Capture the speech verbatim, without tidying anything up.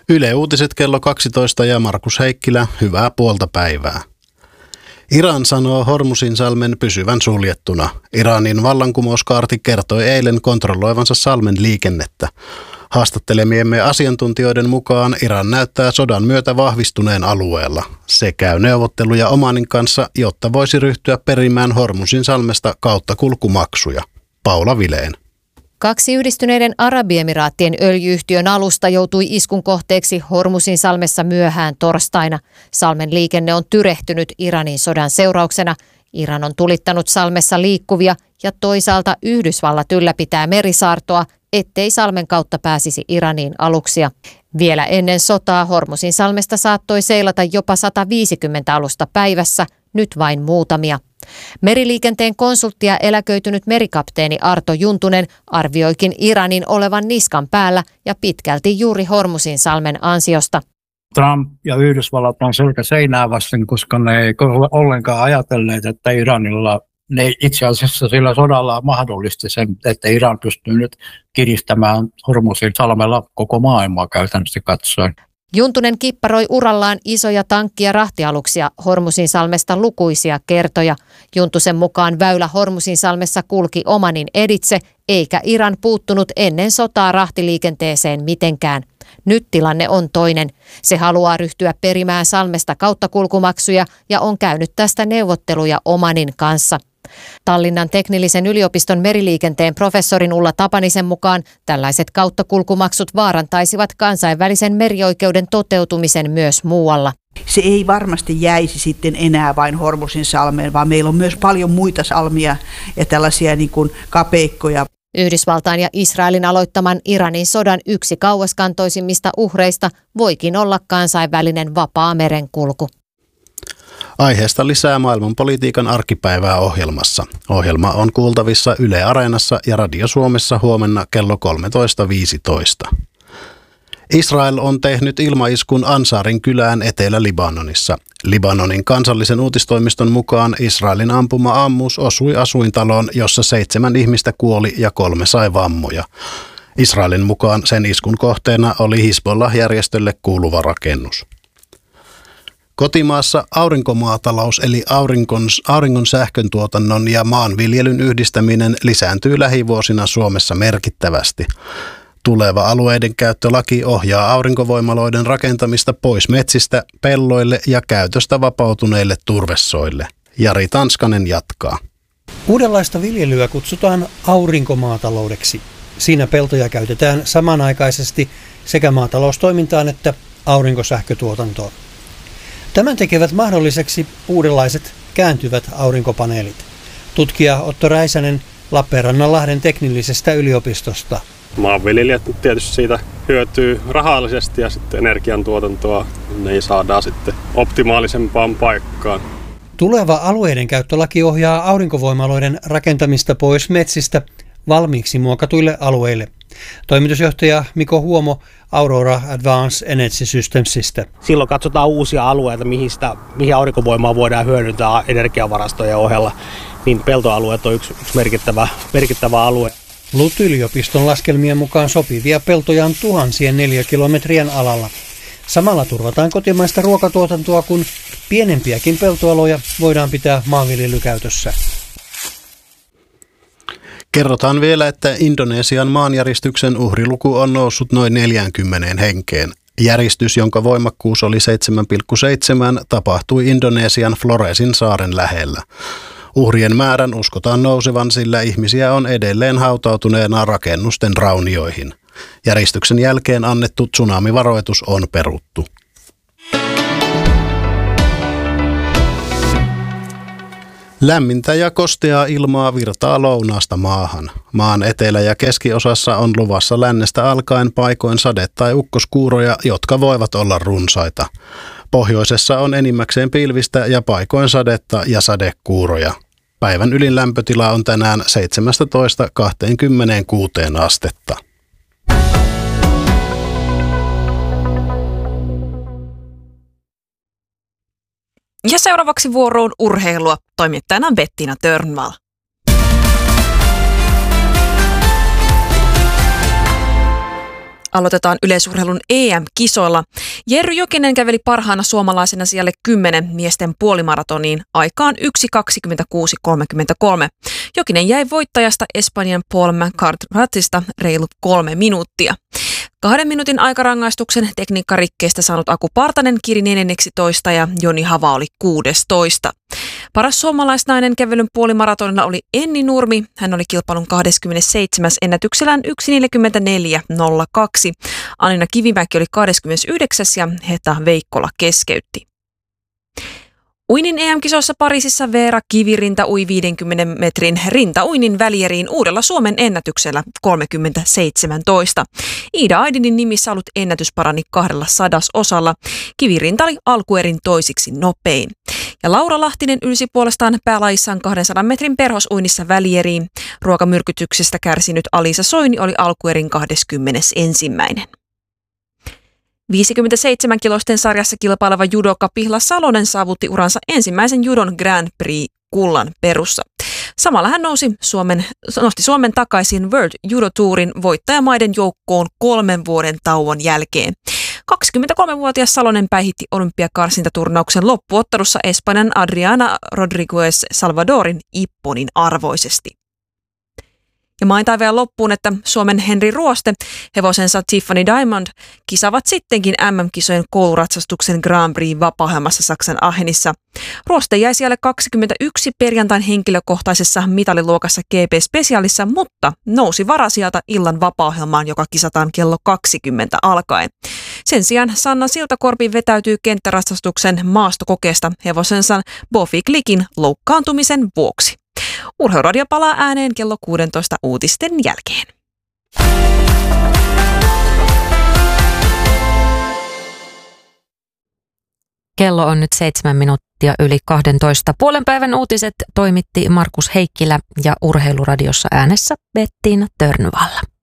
Yle Uutiset kello kaksitoista ja Markus Heikkilä, hyvää puolta päivää. Iran sanoo Hormuzinsalmen pysyvän suljettuna. Iranin vallankumouskaarti kertoi eilen kontrolloivansa salmen liikennettä. Haastattelemiemme asiantuntijoiden mukaan Iran näyttää sodan myötä vahvistuneen alueella. Se käy neuvotteluja Omanin kanssa, jotta voisi ryhtyä perimään Hormuzinsalmesta kauttakulkumaksuja. Paula Vileen. Kaksi Yhdistyneiden Arabiemiraattien öljy-yhtiön alusta joutui iskun kohteeksi Hormuzinsalmessa myöhään torstaina. Salmen liikenne on tyrehtynyt Iranin sodan seurauksena. Iran on tulittanut salmessa liikkuvia ja toisaalta Yhdysvallat ylläpitää merisaartoa, ettei salmen kautta pääsisi Iraniin aluksia. Vielä ennen sotaa Hormuzinsalmesta saattoi seilata jopa sata viisikymmentä alusta päivässä, nyt vain muutamia. Meriliikenteen konsultti ja eläköitynyt merikapteeni Arto Juntunen arvioikin Iranin olevan niskan päällä ja pitkälti juuri Hormuzinsalmen ansiosta. Trump ja Yhdysvallat on selkä seinää vasten, koska ne ei ollenkaan ajatelleet, että Iranilla, ne itse asiassa sillä sodalla mahdollisti sen, että Iran pystyy nyt kiristämään Hormuzinsalmella koko maailmaa käytännössä katsoen. Juntunen kipparoi urallaan isoja tankki- ja rahtialuksia Hormuzinsalmesta lukuisia kertoja. Juntusen mukaan väylä Hormuzinsalmessa kulki Omanin editse, eikä Iran puuttunut ennen sotaa rahtiliikenteeseen mitenkään. Nyt tilanne on toinen. Se haluaa ryhtyä perimään salmesta kauttakulkumaksuja ja on käynyt tästä neuvotteluja Omanin kanssa. Tallinnan teknillisen yliopiston meriliikenteen professorin Ulla Tapanisen mukaan tällaiset kauttakulkumaksut vaarantaisivat kansainvälisen merioikeuden toteutumisen myös muualla. Se ei varmasti jäisi sitten enää vain Hormuzinsalmeen, vaan meillä on myös paljon muita salmia ja tällaisia niin kuin kapeikkoja. Yhdysvaltain ja Israelin aloittaman Iranin sodan yksi kauaskantoisimmista uhreista voikin olla kansainvälinen vapaa merenkulku. Aiheesta lisää maailmanpolitiikan arkipäivää ohjelmassa. Ohjelma on kuultavissa Yle Areenassa ja Radio Suomessa huomenna kello kolmetoista viisitoista. Israel on tehnyt ilmaiskun Ansarin kylään Etelä-Libanonissa. Libanonin kansallisen uutistoimiston mukaan Israelin ampuma ammus osui asuintaloon, jossa seitsemän ihmistä kuoli ja kolme sai vammoja. Israelin mukaan sen iskun kohteena oli Hizbollah-järjestölle kuuluva rakennus. Kotimaassa aurinkomaatalous eli aurinkon, auringon sähköntuotannon ja maanviljelyn yhdistäminen lisääntyy lähivuosina Suomessa merkittävästi. Tuleva alueiden käyttölaki ohjaa aurinkovoimaloiden rakentamista pois metsistä, pelloille ja käytöstä vapautuneille turvesoille. Jari Tanskanen jatkaa. Uudenlaista viljelyä kutsutaan aurinkomaataloudeksi. Siinä peltoja käytetään samanaikaisesti sekä maataloustoimintaan että aurinkosähkötuotantoon. Tämän tekevät mahdolliseksi uudenlaiset kääntyvät aurinkopaneelit. Tutkija Otto Räisänen Lappeenrannanlahden teknillisestä yliopistosta. Maanviljelijät tietysti siitä hyötyy rahallisesti ja sitten energiantuotantoa niin saadaan sitten optimaalisempaan paikkaan. Tuleva alueiden käyttölaki ohjaa aurinkovoimaloiden rakentamista pois metsistä valmiiksi muokatuille alueille. Toimitusjohtaja Mikko Huomo Aurora Advanced Energy Systemsistä. Silloin katsotaan uusia alueita, mihin, sitä, mihin aurinkovoimaa voidaan hyödyntää energiavarastojen ohella. Niin peltoalueet on yksi, yksi merkittävä, merkittävä alue. L U T-yliopiston laskelmien mukaan sopivia peltoja on tuhansien neliökilometrien alalla. Samalla turvataan kotimaista ruokatuotantoa, kun pienempiäkin peltoaloja voidaan pitää maanviljelykäytössä. Kerrotaan vielä, että Indonesian maanjäristyksen uhriluku on noussut noin neljäänkymmeneen henkeen. Järistys, jonka voimakkuus oli seitsemän pilkku seitsemän, tapahtui Indonesian Floresin saaren lähellä. Uhrien määrän uskotaan nousevan, sillä ihmisiä on edelleen hautautuneena rakennusten raunioihin. Järistyksen jälkeen annettu tsunamivaroitus on peruttu. Lämmintä ja kosteaa ilmaa virtaa lounaasta maahan. Maan etelä- ja keskiosassa on luvassa lännestä alkaen paikoin sade- tai ukkoskuuroja, jotka voivat olla runsaita. Pohjoisessa on enimmäkseen pilvistä ja paikoin sadetta ja sadekuuroja. Päivän ylin lämpötila on tänään seitsemästätoista kaksikymmentäkuusi astetta. Ja seuraavaksi vuoroon urheilua. Toimittajana Bettina Törnvall. Aloitetaan yleisurheilun E M-kisoilla. Jerry Jokinen käveli parhaana suomalaisena siellä kymmenen miesten puolimaratoniin aikaan yksi kaksikymmentäkuusi kolmekymmentäkolme. Jokinen jäi voittajasta Espanjan Paul McCartratista reilu kolme minuuttia. Kahden minuutin aikarangaistuksen tekniikkarikkeestä saanut Aku Partanen kiri neljänneksitoista ja Joni Hava oli kuudestoista. Paras suomalaisnainen kävelyn puolimaratonilla oli Enni Nurmi. Hän oli kilpailun kaksikymmentäseitsemäs ennätyksellään yksi neljäkymmentäneljä nolla kaksi. Anina Kivimäki oli kaksikymmentäyhdeksäs ja Heta Veikkola keskeytti. Uinnin E M-kisoissa Pariisissa Veera Kivirinta ui viidenkymmenen metrin rintauinnin välieriin uudella Suomen ennätyksellä kolmekymmentä seitsemäntoista. Iida Aidinin nimissä ollut ennätys parani kahdella sadasosalla. Kivirinta oli alkuerin toisiksi nopein. Ja Laura Lahtinen ylsi puolestaan päälajissaan kahdensadan metrin perhosuinnissa välieriin. Ruokamyrkytyksestä kärsinyt Alisa Soini oli alkuerin kaksikymmentäensimmäinen. viisikymmentäseitsemän kiloisten sarjassa kilpaileva judoka Pihla Salonen saavutti uransa ensimmäisen judon Grand Prix-kullan Perussa. Samalla hän nousi Suomen, nosti Suomen takaisin World Judo Tourin voittajamaiden joukkoon kolmen vuoden tauon jälkeen. kaksikymmentäkolmevuotias Salonen päihitti olympiakarsintaturnauksen loppuottelussa Espanjan Adriana Rodriguez Salvadorin ipponin arvoisesti. Ja mainitaan vielä loppuun, että Suomen Henri Ruoste, hevosensa Tiffany Diamond, kisavat sittenkin M M-kisojen kouluratsastuksen Grand Prix vapaahelmassa Saksan Aachenissa. Ruoste jäi siellä kaksikymmentäyksi perjantain henkilökohtaisessa mitaliluokassa G P-spesiaalissa, mutta nousi varasijalta illan vapaahelmaan, joka kisataan kello kaksikymmentä alkaen. Sen sijaan Sanna Siltakorpi vetäytyy kenttäratsastuksen maastokokeesta hevosensa Bofi Glikin loukkaantumisen vuoksi. Urheiluradio palaa ääneen kello kuusitoista uutisten jälkeen. Kello on nyt seitsemän minuuttia yli kahdentoista. Puolen päivän uutiset toimitti Markus Heikkilä ja Urheiluradiossa äänessä Bettiina Törnvalla.